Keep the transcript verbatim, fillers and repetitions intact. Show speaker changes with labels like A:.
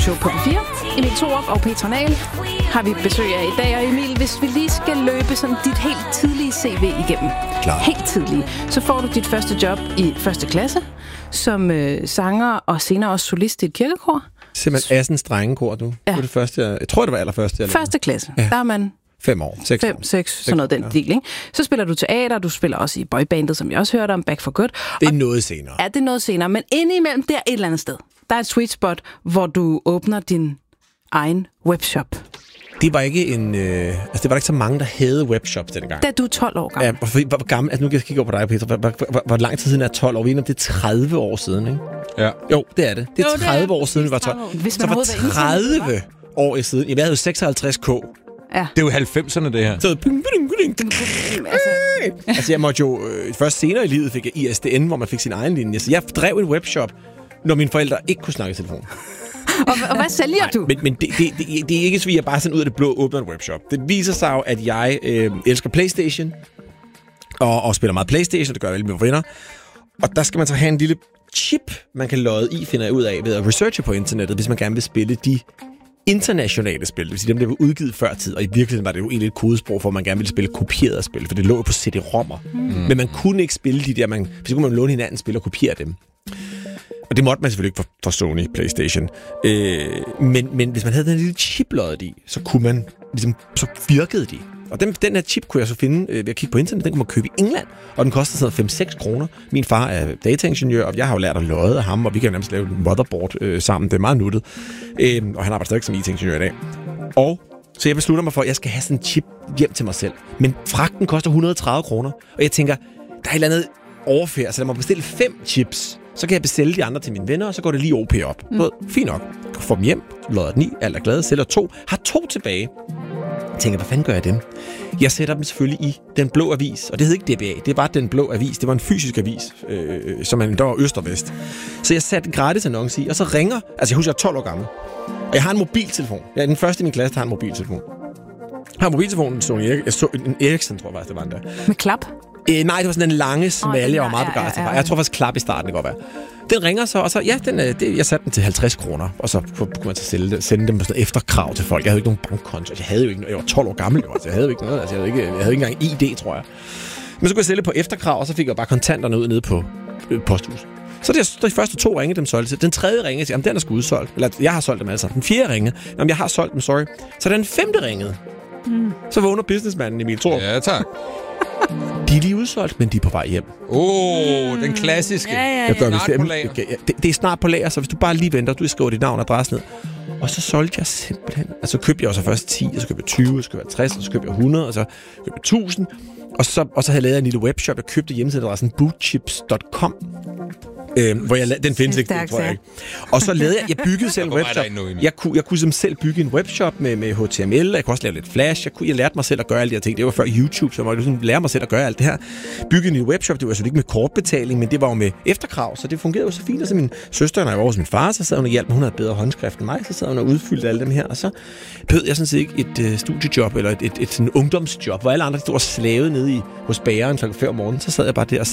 A: Show på P fire. Emil Thorup og Petra Nahl har vi besøg af i dag. Og Emil, hvis vi lige skal løbe sådan dit helt tidlige C V igennem.
B: Klar.
A: Helt tidlige. Så får du dit første job i første klasse som øh, sanger og senere også solist i et kirkekor.
B: Simpelthen Assens drengekor, du. Ja. Det var det første, jeg, jeg tror, det var allerførste.
A: Første klasse. Ja. Der er man...
B: Fem år. Seks
A: Fem,
B: år.
A: seks, sådan noget den ja. Del, ikke? Så spiller du teater, du spiller også i boybandet, som jeg også hørte om, Back for Good.
B: Det er
A: og,
B: noget senere.
A: Ja, det er noget senere, men indimellem der et eller andet sted. Der er et sweet spot, hvor du åbner din egen webshop.
B: Det var ikke en... Øh, altså, det var ikke så mange, der havde webshops dengang.
A: Da du er tolv år gammel.
B: Ja, hvor, hvor, hvor gammel... Altså, nu kan jeg kigge over på dig, Peter. Hvor, hvor, hvor, hvor lang tid siden er tolv år? Vi er det er tredive år siden, ikke?
C: Ja.
B: Jo, det er det. Det er
A: jo,
B: tredive
A: det er,
B: år siden, vi var tolv.
A: Hvis
B: så
A: man
B: var tredive år siden... Jeg havde jo seksoghalvtreds K.
A: Ja.
C: Det er jo halvfemserne, det her.
B: Så, altså, altså, jeg måtte jo... Øh, først senere i livet fik jeg I S D N, hvor man fik sin egen linje. Så jeg drev en webshop, når mine forældre ikke kunne snakke i telefon.
A: og, og hvad sælger
B: Nej,
A: du?
B: Men, men det, det, det, det er ikke så, at jeg bare sådan ud af det blå åbner en webshop. Det viser sig jo, at jeg øh, elsker PlayStation, og, og spiller meget PlayStation, det gør jeg vel med venner. Og der skal man så have en lille chip, man kan lodde i, finder jeg ud af, ved at researche på internettet, hvis man gerne vil spille de internationale spil, det vil sige dem, der var udgivet før tid, og i virkeligheden var det jo egentlig et kodesprog for, at man gerne ville spille kopierede spil, for det lå jo på C D-rommer. Mm. Men man kunne ikke spille de der, man, hvis kunne man låne hinanden spil og kopiere dem. Og det måtte man selvfølgelig ikke for, for Sony PlayStation. Øh, men, men hvis man havde den lille chip loddet i, så kunne man, ligesom, så virkede de. Og den, den her chip kunne jeg så finde øh, ved at kigge på internet. Den kunne man købe i England, og den kostede sådan fem til seks kroner. Min far er dataingeniør, og jeg har jo lært at lodde af ham, og vi kan jo nærmest lave en motherboard øh, sammen. Det er meget nuttet. Øh, og han arbejder stadig som I T-ingeniør i dag. Og så jeg beslutter mig for, at jeg skal have sådan en chip hjem til mig selv. Men fragten koster et hundrede og tredive kroner, og jeg tænker, der er et eller andet overfærd, så lad mig bestille fem chips. Så kan jeg bestille de andre til mine venner, og så går det lige O P op. Mm. Fint nok. Får dem hjem, lodder den i, alt er glade, sælger to, har to tilbage. Jeg tænker, hvad fanden gør jeg dem? Jeg sætter dem selvfølgelig i Den Blå Avis, og det hed ikke D B A, det var Den Blå Avis, det var en fysisk avis, øh, som man der var øst og vest. Så jeg satte en gratis annonce i, og så ringer, altså jeg husker, jeg er tolv år gammel, og jeg har en mobiltelefon. Jeg er den første i min klasse, der har en mobiltelefon. Jeg har mobiltelefonen, så Erik, jeg så en Ericsson, tror jeg faktisk, det var den der.
A: Med klap?
B: Øh, nej, det var sådan en lange, smalle, oh, jeg var meget
A: ja,
B: begejstret.
A: ja, ja.
B: Jeg tror faktisk klap i starten, det kan godt være. Den ringer så, og så, ja, den, det, jeg satte den til halvtreds kroner, og så kunne man så sælge, sende dem på sådan efterkrav til folk. Jeg havde ikke nogen bankkonto, jeg havde jo ikke, jeg var tolv år gammel, så jeg havde jo ikke noget, altså jeg havde ikke, jeg havde ikke engang I D, tror jeg. Men så kunne jeg sælge på efterkrav, og så fik jeg bare kontanterne ud nede på øh, posthuset. Så det, de første to ringe, dem solgte. Den tredje ringe, jamen den er sgu udsolgt. Eller jeg har solgt dem altså. Den fjerde ringe, jamen jeg har solgt dem, sorry. Så den femte ringede. Mm. Så vågner businessmanden Emil Thorup.
C: Ja, tak.
B: De er lige udsolgt, men de er på vej hjem.
C: Åh, oh, den klassiske.
A: Ja, ja, ja.
B: Jeg gør,
C: Snart
B: hvis
C: på
B: det,
C: lager.
B: det, det er snart på lager, så hvis du bare lige venter, du skriver dit navn og adresse ned. Og så solgte jeg simpelthen... Altså, så købte jeg også først ti, og så købte jeg tyve, og så købte jeg tres, og så købte jeg hundrede, og så købte jeg tusind. Og så, og så havde jeg lavet en lille webshop. Jeg købte hjemmesideadressen bootchips punktum com. Øh, hvor jeg, den findes ikke, det tror jeg ikke. Og så lavede jeg, jeg byggede selv en webshop. Jeg kunne, jeg kunne som selv bygge en webshop med, med H T M L, jeg kunne også lave lidt Flash, jeg, kunne, jeg lærte mig selv at gøre alle de her ting. Det var før YouTube, så jeg måtte lære mig selv at gøre alt det her. Bygge en webshop, det var altså ikke med kortbetaling, men det var jo med efterkrav, så det fungerede jo så fint. Og så min søster, når jeg var hos min far, så sad hun og hjalp mig, hun havde bedre håndskrift end mig, så sad hun og udfyldte alle dem her, og så bød jeg sådan set ikke et uh, studiejob, eller et, et, et, et sådan ungdomsjob, hvor alle andre stod og slavede nede i, hos bageren klokken fem om morgenen, så sad jeg bare der og